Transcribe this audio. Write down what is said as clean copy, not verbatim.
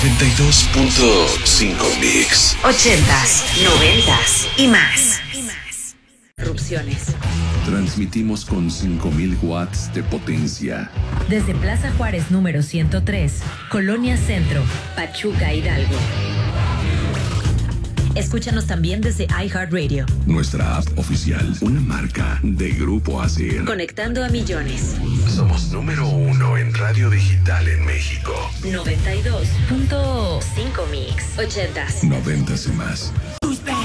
92.5 Mix. 80s, 90s y más. Erupciones. Transmitimos con 5000 watts de potencia. Desde Plaza Juárez número 103, Colonia Centro, Pachuca, Hidalgo. Escúchanos también desde iHeartRadio. Nuestra app oficial, una marca de Grupo ASIR. Conectando a millones. Somos número 1 en radio digital en México. 92.5 Mix. 80s. 90s y más.